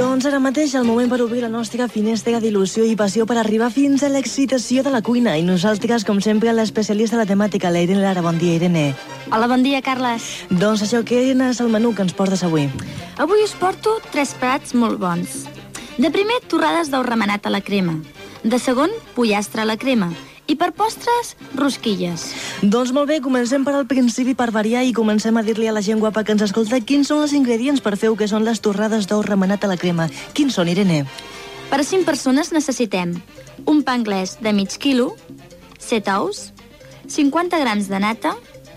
Doncs ara mateix el moment per obrir la nostra finestra d'il·lusió i passió per arribar fins a l'excitació de la cuina. I nosaltres, com sempre, l'especialista de la temàtica, la Irene Lara. Bon dia, Irene. Hola, bon dia, Carles. Doncs això, què és el menú que ens portes avui? Avui us porto 3 plats molt bons. De primer, torrades d'ou remenat a la crema. De segon, pollastre a la crema. I per postres, rosquilles. Doncs molt bé, comencem per al principi per variar i comencem a dir-li a la gent guapa que ens escolta quins són els ingredients per fer el que són les torrades d'ou remenat a la crema. Quins són, Irene? Per a 5 persones necessitem un pa anglès de mig quilo, 7 ous, 50 grams de nata,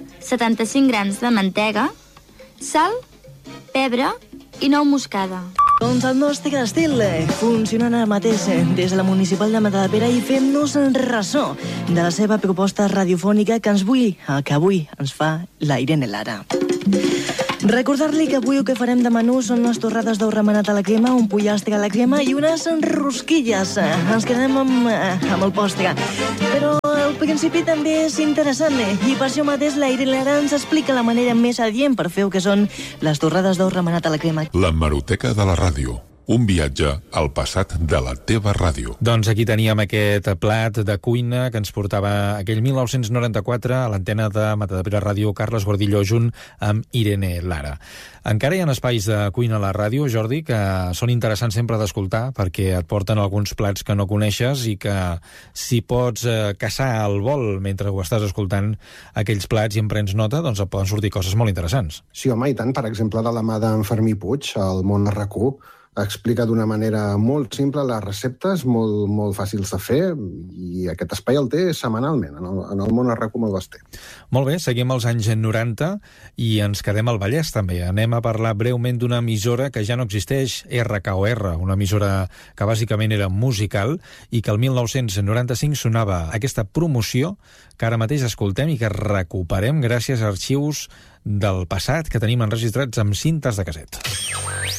75 grams de mantega, sal, pebre i nou moscada. Doncs el nostre estil, funcionant ara mateix des de la Municipal de Matadepera i fent-nos ressò de la seva proposta radiofònica que avui ens fa la Irene Lara. Recordar-li que avui el que farem de menú són unes torrades d'ou remenat a la crema, un pollastre a la crema i unes rosquilles. Ens quedem amb el postre. Però al principi també és interessant i per això mateix la Irene Lara ens explica la manera més adient per fer el que són les torrades d'ou remenat a la crema. L'hemeroteca de la ràdio. Un viatge al passat de la teva ràdio. Doncs aquí teníem aquest plat de cuina que ens portava aquell 1994 a l'antena de Matadepera Ràdio, Carles Gordillo junt amb Irene Lara. Encara hi ha espais de cuina a la ràdio, Jordi, que són interessants sempre d'escoltar perquè et porten alguns plats que no coneixes i que si pots caçar al vol mentre ho estàs escoltant aquells plats i en prens nota, doncs et poden sortir coses molt interessants. Sí, home, i tant. Per exemple, de la mà d'en Fermí Puig, al Món RAC1, explica d'una manera molt simple les receptes, molt fàcils de fer, i aquest espai el té setmanalment, en el Món RAC1 molt basté. Molt bé, seguim als anys 90 i ens quedem al Vallès també. Anem a parlar breument d'una emissora que ja no existeix, RKOR, una emissora que bàsicament era musical i que el 1995 sonava aquesta promoció que ara mateix escoltem i que recuperem gràcies a arxius del passat que tenim enregistrats amb cintes de casset.